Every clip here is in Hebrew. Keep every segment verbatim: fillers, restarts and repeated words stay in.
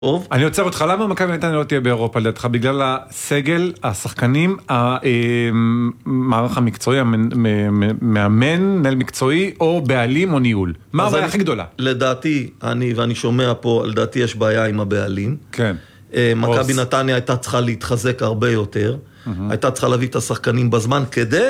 טוב. אני עוצר אותך, למה מכבי נתניה לא תהיה באירופה לדעתך? בגלל הסגל, השחקנים, המערך המקצועי, מאמן, מנהל מקצועי, או בעלים או ניהול? מה הבעיה הכי גדולה? לדעתי, אני ואני שומע פה, לדעתי יש בעיה עם הבעלים. כן. מכבי נתניה הייתה צריכה להתחזק הרבה יותר, הייתה צריכה להביא את השחקנים בזמן כדי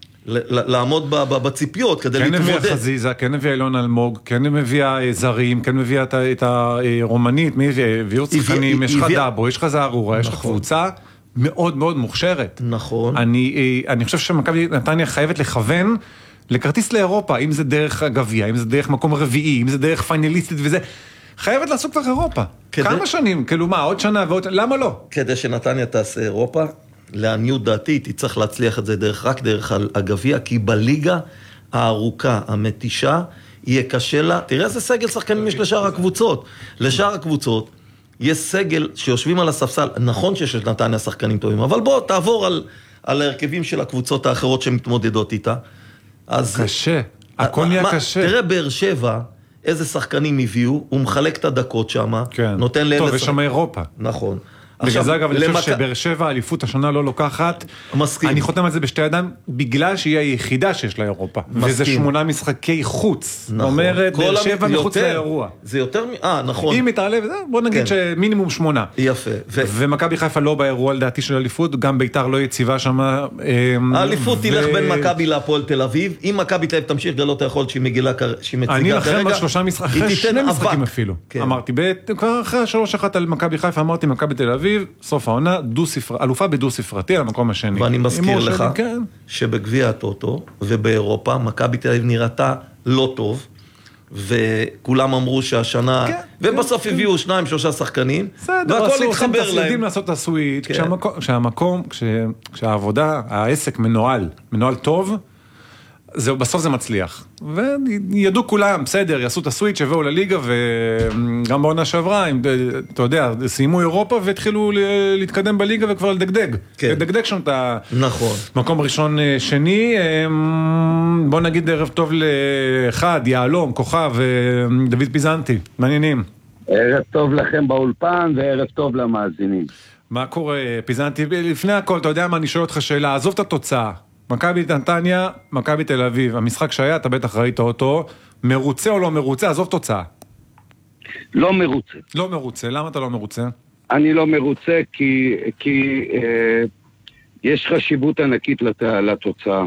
לעמוד בציפיות, כדי להתמודד. כן הביאה חזיזה, כן הביאה אילון אלמוג, כן הביאה זרים, כן הביאה את הרומנית, מי הביאו שחקנים, יש לך דאבו, יש לך זערורה, יש לך קבוצה מאוד מאוד מוכשרת. נכון. אני חושב שמכבי נתניה חייבת לכוון לכרטיס לאירופה, אם זה דרך הגביע, אם זה דרך מקום רביעי, אם זה דרך פיינליסטית וזה, חייבת לעשות כבר אירופה. כמה שנים? כאילו מה, עוד שנה ועוד... למה לא? כדי שנתניה תעשה אירופה, לעניות דעתי, תצטרך להצליח את זה דרך, רק דרך הגביע, כי בליגה הארוכה, המתישה, יהיה קשה לה. תראה איזה סגל שחקנים יש לשאר הקבוצות. לשאר הקבוצות, יש סגל שיושבים על הספסל, נכון שיש לנתניה שחקנים טובים, אבל בוא, תעבור על, על ההרכבים של הקבוצות האחרות שמתמודדות איתה. אז, קשה, הכל נהיה מה, קשה. תראה באר שבע, איזה שחקנים הביאו, הוא מחלק את הדקות שם, כן. נותן לאלה... טוב, יש שם אירופה. נכון. בגלל זה אגב, אני חושב שבאר שבע, אליפות השנה לא לוקחת. מסכים. אני חותם על זה בשתי ידיים, בגלל שהיא היחידה שיש לה אירופה. וזה שמונה משחקי חוץ. נכון. אומרת, באר שבע מחוץ לאירוע. זה יותר מ... אה, נכון. אם מתעלה וזה, בוא נגיד שמינימום שמונה. יפה. ומכבי חיפה לא באירוע לדעתי של אליפות, גם ביתר לא יציבה שם. האליפות תלך בין מכבי להפועל תל אביב. אם מכבי תל אביב תמשיך גלות היכולת שהיא מגילה, שהיא מציגה אני לכם על שלושה משחקים, אחרי שני משחקים אפילו. אמרתי, כבר אחרי שלוש אחת על מכבי חיפה, אמרתי מכבי תל אביב, סוף העונה, אלופה בדו ספרתי על המקום השני. ואני מזכיר לך שבגביע הטוטו ובאירופה, מכבי תל אביב נראתה לא טוב, וכולם אמרו שהשנה, ובסוף הביאו שניים, שלושה שחקנים, והכל התחבר להם. יודעים לעשות את הסוויט, כשהמקום, כשהעבודה, העסק מנוהל, מנוהל טוב, בסוף זה מצליח. וידעו כולם, בסדר, יעשו את הסוויץ' שבאו לליגה, וגם בעונה שעברה, אתה יודע, סיימו אירופה והתחילו להתקדם בליגה וכבר לדגדג. לדגדג שם את המקום ראשון שני. בוא נגיד ערב טוב לאחד, יעלום, כוכב, דוד פיזנטי. מעניינים. ערב טוב לכם באולפן וערב טוב למאזינים. מה קורה, פיזנטי? לפני הכל, אתה יודע מה, אני שואל אותך שאלה, עזוב את התוצאה. מכבי נתניה, מכבי תל אביב, המשחק שהיה, אתה בטח ראית אותו, מרוצה או לא מרוצה? עזוב תוצאה. לא מרוצה. לא מרוצה, למה אתה לא מרוצה? אני לא מרוצה כי, כי אה, יש חשיבות ענקית לת, לתוצאה.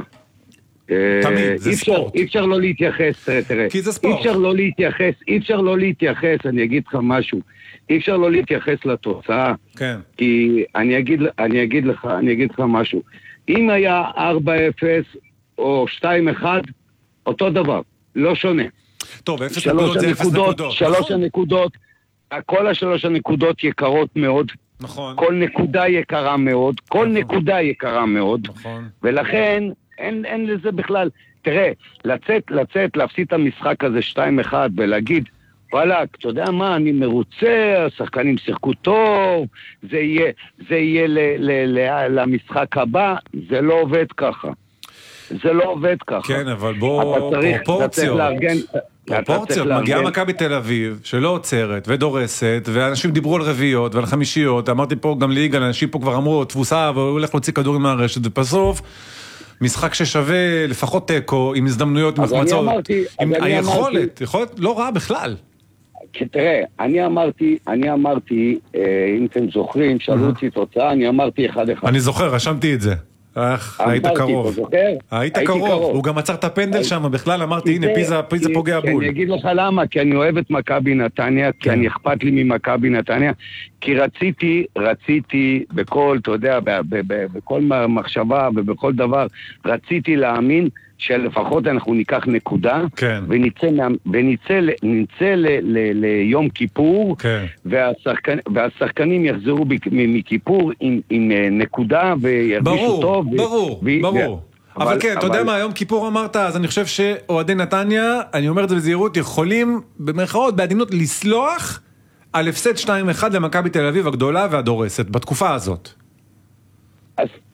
תמיד, זה אי אפשר, ספורט. אי אפשר לא להתייחס, תראה, תראה. כי זה ספורט. אי אפשר לא להתייחס, אי אפשר לא להתייחס, אני אגיד לך משהו, אי אפשר לא להתייחס לתוצאה. כן. כי אני אגיד, אני אגיד לך, אני אגיד לך משהו. אם היה ארבע אפס או שתיים אחת, אותו דבר, לא שונה. טוב, אפס נקודות זה אפס נקודות. שלוש הנקודות, כל השלוש הנקודות יקרות מאוד. נכון. כל נקודה יקרה מאוד, כל נקודה יקרה מאוד. נכון. ולכן, אין, אין לזה בכלל. תראה, לצאת, לצאת, להפסיד את המשחק הזה שתיים אחת ולהגיד, וואלה, אתה יודע מה, אני מרוצה, השחקנים שיחקו טוב, זה יהיה, זה יהיה ל, ל, ל, למשחק הבא, זה לא עובד ככה. זה לא עובד ככה. כן, אבל בוא, פרופורציות. פרופורציות, מגיעה מכבי תל אביב, שלא עוצרת ודורסת, ואנשים דיברו על רביעיות ועל חמישיות, אמרתי פה גם ליגה, אנשים פה כבר אמרו, תבוסה, והוא הולך להוציא כדורים מהרשת, ובסוף, משחק ששווה לפחות טקו, עם הזדמנויות, עם החמצות, עם היכולת, יכולת לא רעה בכלל. תראה, אני אמרתי, אני אמרתי, אם אתם זוכרים, שאלו אותי תוצאה, אני אמרתי אחד אחד. אני זוכר, רשמתי את זה. אך, היית קרוב. היית קרוב. הוא גם עצר את הפנדל שם, בכלל אמרתי, הנה, פיזה פוגע בול. אני אגיד לך למה, כי אני אוהב את מכבי נתניה, כי אני אכפת לי ממכבי נתניה, כי רציתי, רציתי בכל, אתה יודע, בכל מחשבה ובכל דבר, רציתי להאמין שלפחות אנחנו ניקח נקודה, כן. ונצא, ונצא, נצא ל, ל, ליום כיפור, כן. והשחקנ, והשחקנים יחזרו מכיפור עם, עם נקודה וירגישו טוב. ברור, ו... ברור. ו... אבל, אבל כן, אבל... אתה יודע מה, היום כיפור אמרת, אז אני חושב שאוהדי נתניה, אני אומר את זה בזהירות, יכולים במרכאות, בעדינות, לסלוח על הפסד שתיים אחד למכבי תל אביב הגדולה והדורסת, בתקופה הזאת. אז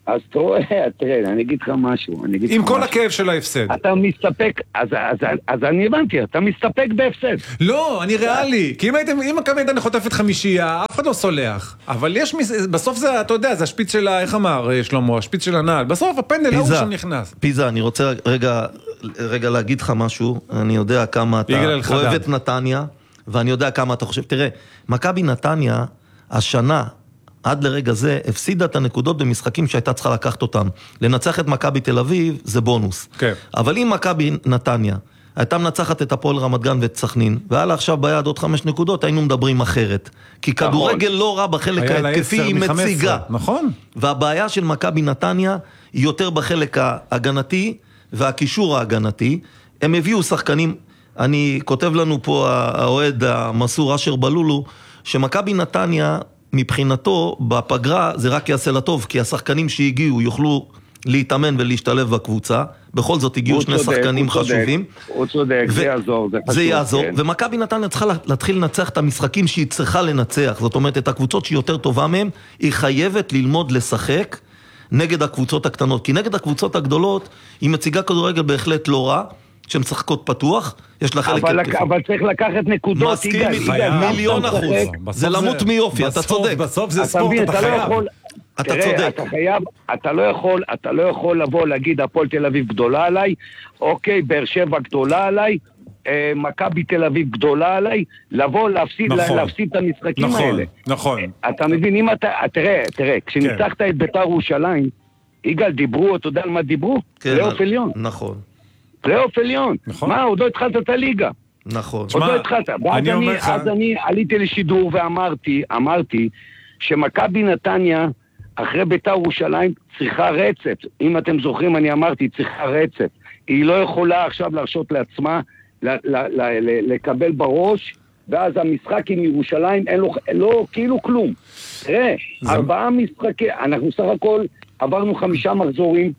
אז תראה, תראה, אני אגיד לך משהו. אני אגיד עם לך כל משהו. הכאב של ההפסד. אתה מסתפק, אז, אז, אז, אז אני הבנתי, אתה מסתפק בהפסד. לא, אני ריאלי. כי אם הייתם, אם מכבי נתניה חוטפת חמישייה, אף אחד לא סולח. אבל יש, בסוף זה, אתה יודע, זה השפיץ של, איך אמר שלמה, השפיץ של הנעל. בסוף הפנדל לא הוא שם נכנס. פיזה, אני רוצה רגע, רגע להגיד לך משהו. אני יודע כמה אתה אוהב את נתניה, ואני יודע כמה אתה חושב. תראה, מכבי נתניה, השנה, עד לרגע זה, הפסידה את הנקודות במשחקים שהייתה צריכה לקחת אותם. לנצח את מכבי תל אביב זה בונוס. כן. אבל אם מכבי נתניה הייתה מנצחת את הפועל רמת גן ואת סכנין, והיה לה עכשיו ביד עוד חמש נקודות, היינו מדברים אחרת. כי כדורגל לא רע בחלק ההתקפי, היא מציגה. נכון. והבעיה של מכבי נתניה היא יותר בחלק ההגנתי והקישור ההגנתי. הם הביאו שחקנים, אני כותב לנו פה האוהד המסור אשר בלולו, שמכבי נתניה מבחינתו בפגרה זה רק יעשה לטוב, כי השחקנים שהגיעו יוכלו להתאמן ולהשתלב בקבוצה. בכל זאת הגיעו שני צודק, שחקנים הוא חשובים. הוא צודק, ו- זה יעזור, זה חשוב. זה יעזור, כן. ומכבי נתניה צריכה להתחיל לנצח את המשחקים שהיא צריכה לנצח. זאת אומרת, את הקבוצות שהיא יותר טובה מהם, היא חייבת ללמוד לשחק נגד הקבוצות הקטנות. כי נגד הקבוצות הגדולות, היא מציגה כדורגל בהחלט לא רע, שמשחקות פתוח, יש לה חלק... אבל, אבל צריך לקחת נקודות, מסכים איתך, מיליון אחוז. זה למות מיופי, אתה צודק. בסוף זה ספורט, אתה חייב. אתה צודק. אתה חייב, אתה לא יכול, אתה לא יכול לבוא להגיד הפועל תל אביב גדולה עליי, אוקיי, באר שבע גדולה עליי, אה, מכבי תל אביב גדולה עליי, לבוא להפסיד, נכון. להפסיד את המשחקים נכון, האלה. נכון. אתה מבין, אם אתה, תראה, תראה, כשניצחת את בית"ר ירושלים, יגאל, דיברו, אתה יודע על מה דיברו? פלייאוף עליון. נכון. פלייאוף עליון. נכון. מה, עוד לא התחלת את הליגה. נכון. עוד לא התחלת. ואז אני אומר לך... אז אני עליתי לשידור ואמרתי, אמרתי, שמכבי נתניה, אחרי בית"ר ירושלים, צריכה רצף. אם אתם זוכרים, אני אמרתי, צריכה רצף. היא לא יכולה עכשיו להרשות לעצמה, ל- ל- ל- ל- לקבל בראש, ואז המשחק עם ירושלים, אין לו, לא, כאילו כלום. תראה, זה... ארבעה משחקי, אנחנו סך הכל עברנו חמישה מחזורים,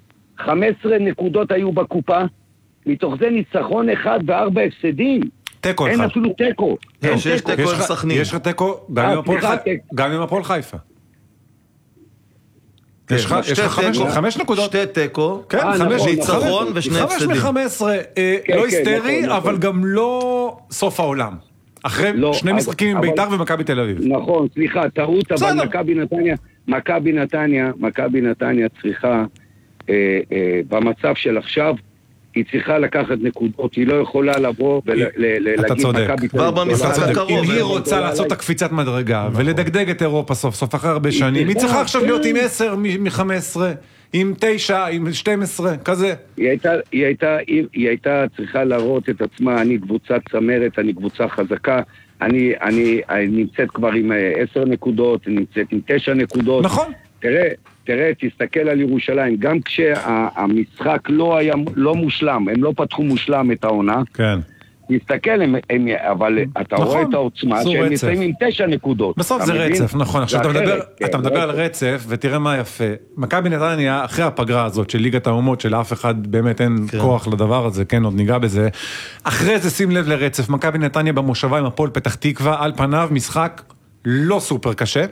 חמש עשרה נקודות היו בקופה, מתוך זה ניצחון אחד וארבע הפסדים. תיקו אחד. אין אפילו תיקו. לא, שיש תיקו עם סכנין. יש לך תיקו גם עם הפועל חיפה. יש לך חמש נקודות. שתי תיקו. כן, חמש ניצחון ושני הפסדים. חמש מחמש עשרה, לא היסטרי, אבל גם לא סוף העולם. אחרי שני משחקים עם בית"ר ומכבי תל אביב. נכון, סליחה, טעות, אבל מכבי נתניה, מכבי נתניה, מכבי נתניה צריכה, במצב של עכשיו, היא צריכה לקחת נקודות, היא לא יכולה לבוא ולהגיד מכבי תל אביב. אם היא רוצה לעשות את הקפיצת מדרגה ולדגדג את אירופה סוף סוף אחרי הרבה שנים, היא צריכה עכשיו להיות עם עשר מ-חמש עשרה, עם תשע, עם שתים עשרה, כזה. היא הייתה צריכה להראות את עצמה, אני קבוצת צמרת, אני קבוצה חזקה, אני נמצאת כבר עם עשר נקודות, אני נמצאת עם תשע נקודות. נכון. תראה, תראה, תסתכל על ירושלים, גם כשהמשחק לא היה, לא מושלם, הם לא פתחו מושלם את העונה. כן. תסתכל, הם, הם, אבל אתה נכון, רואה את העוצמה שהם נמצאים עם תשע נקודות. בסוף זה מבין? רצף, נכון. עכשיו אתה אחרת, מדבר, כן, אתה מדבר רצף. על רצף, ותראה מה יפה. מכבי נתניה, אחרי הפגרה הזאת של ליגת האומות, שלאף אחד באמת אין כן. כוח לדבר הזה, כן, עוד ניגע בזה. אחרי זה שים לב לרצף, מכבי נתניה במושבה עם הפועל פתח תקווה, על פניו משחק לא סופר קשה.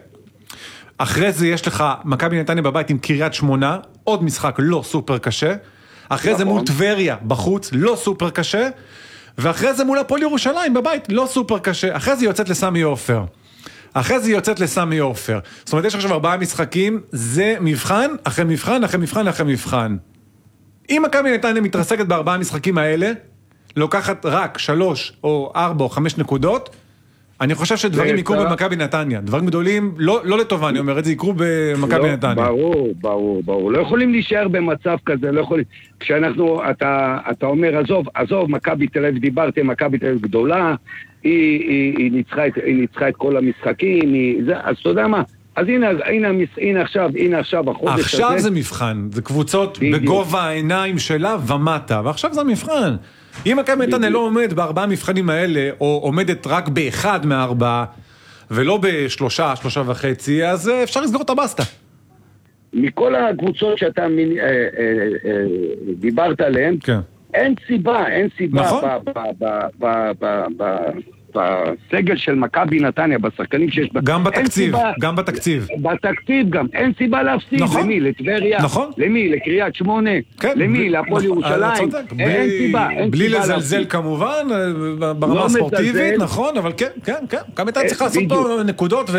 אחרי זה יש לך מכבי נתניה בבית עם קריית שמונה, עוד משחק לא סופר קשה. אחרי זה מול טבריה בחוץ, לא סופר קשה. ואחרי זה מול הפועל ירושלים בבית, לא סופר קשה. אחרי זה יוצאת לסמי עופר. אחרי זה יוצאת לסמי עופר. זאת אומרת, יש עכשיו ארבעה משחקים, זה מבחן, אחרי מבחן, אחרי מבחן, אחרי מבחן. אם מכבי נתניה מתרסקת בארבעה המשחקים האלה, לוקחת רק שלוש או ארבע או חמש נקודות, אני חושב שדברים יקרו במכבי נתניה. דברים גדולים, לא, לא לטובה, אני אומר את זה, יקרו במכבי נתניה. ברור, ברור, ברור. לא יכולים להישאר במצב כזה, לא יכולים. כשאנחנו, אתה, אתה אומר, עזוב, עזוב, מכבי תל אביב, דיברתם, מכבי תל אביב גדולה, היא, היא, היא ניצחה את, היא ניצחה את כל המשחקים, היא, זה, אז אתה יודע מה? אז הנה, הנה, הנה עכשיו, הנה עכשיו, החודש הזה. עכשיו זה מבחן, זה קבוצות בגובה העיניים שלה ומטה, ועכשיו זה מבחן. אם מכבי נתניה לא עומד בארבעה מבחנים האלה, או עומדת רק באחד מהארבעה, ולא בשלושה, שלושה וחצי, אז אפשר לסגור את הבסטה. מכל הקבוצות שאתה דיברת עליהן, אין סיבה, אין סיבה בסגל של מכבי נתניה, בשחקנים שיש... גם בתקציב, גם בתקציב. בתקציב גם, אין סיבה להפסיד. נכון. למי? לטבריה? נכון. למי? לקריית שמונה? כן. למי? להפועל ירושלים? אין סיבה. בלי לזלזל כמובן, ברמה הספורטיבית, נכון, אבל כן, כן, כן. גם הייתה צריכה לעשות פה נקודות